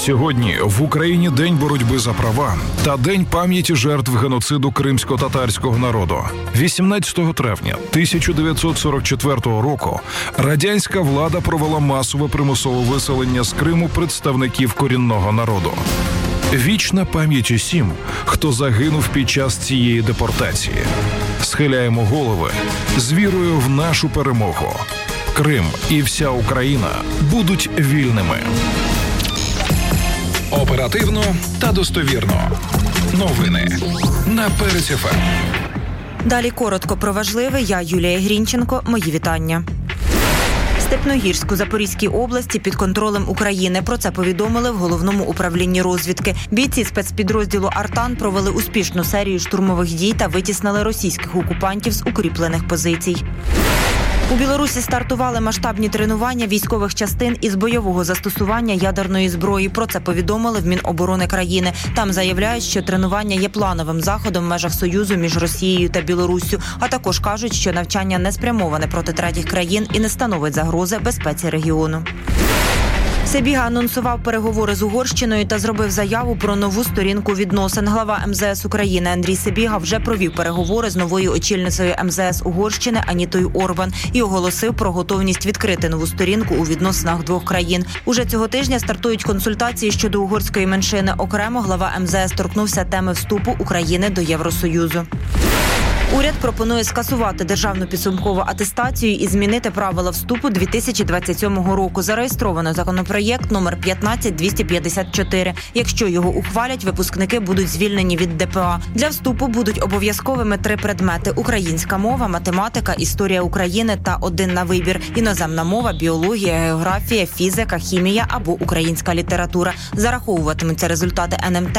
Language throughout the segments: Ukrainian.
Сьогодні в Україні День боротьби за права та День пам'яті жертв геноциду кримсько-татарського народу. 18 травня 1944 року радянська влада провела масове примусове виселення з Криму представників корінного народу. Вічна пам'ять усім, хто загинув під час цієї депортації. Схиляємо голови з вірою в нашу перемогу. Крим і вся Україна будуть вільними. Оперативно та достовірно. Новини на Перець ФМ. Далі коротко про важливе. Я Юлія Грінченко. Мої вітання. Степногірськ у Запорізькій області під контролем України. Про це повідомили в Головному управлінні розвідки. Бійці спецпідрозділу «Артан» провели успішну серію штурмових дій та витіснили російських окупантів з укріплених позицій. У Білорусі стартували масштабні тренування військових частин із бойового застосування ядерної зброї. Про це повідомили в Міноборони країни. Там заявляють, що тренування є плановим заходом в межах Союзу між Росією та Білоруссю. А також кажуть, що навчання не спрямоване проти третіх країн і не становить загрози безпеці регіону. Сибіга анонсував переговори з Угорщиною та зробив заяву про нову сторінку відносин. Глава МЗС України Андрій Сибіга вже провів переговори з новою очільницею МЗС Угорщини Анітою Орбан і оголосив про готовність відкрити нову сторінку у відносинах двох країн. Уже цього тижня стартують консультації щодо угорської меншини. Окремо глава МЗС торкнувся теми вступу України до Євросоюзу. Уряд пропонує скасувати державну підсумкову атестацію і змінити правила вступу 2027 року. Зареєстровано законопроєкт номер 15254. Якщо його ухвалять, випускники будуть звільнені від ДПА. Для вступу будуть обов'язковими 3 предмети – українська мова, математика, історія України та 1 на вибір – іноземна мова, біологія, географія, фізика, хімія або українська література. Зараховуватимуться результати НМТ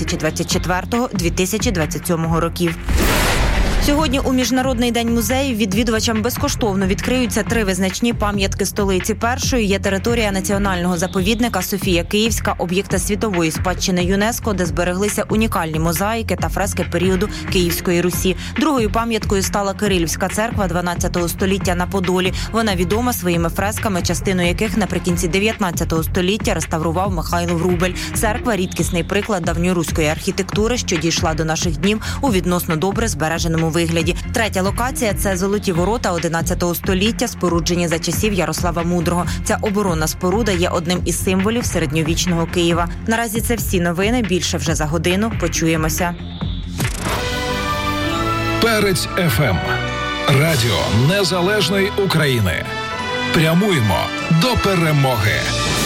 2024-2027 років. Сьогодні у Міжнародний день музеїв відвідувачам безкоштовно відкриються 3 визначні пам'ятки столиці. Першою є територія національного заповідника Софія Київська, об'єкта світової спадщини ЮНЕСКО, де збереглися унікальні мозаїки та фрески періоду Київської Русі. Другою пам'яткою стала Кирилівська церква 12 століття на Подолі. Вона відома своїми фресками, частину яких наприкінці 19 століття реставрував Михайло Врубель. Церква – рідкісний приклад давньоруської архітектури, що дійшла до наших днів у відносно добре збереженому вигляді. Третя локація – це Золоті ворота 11 століття, споруджені за часів Ярослава Мудрого. Ця оборонна споруда є одним із символів середньовічного Києва. Наразі це всі новини. Більше вже за годину. Почуємося. Перець ФМ. Радіо Незалежної України. Прямуємо до перемоги.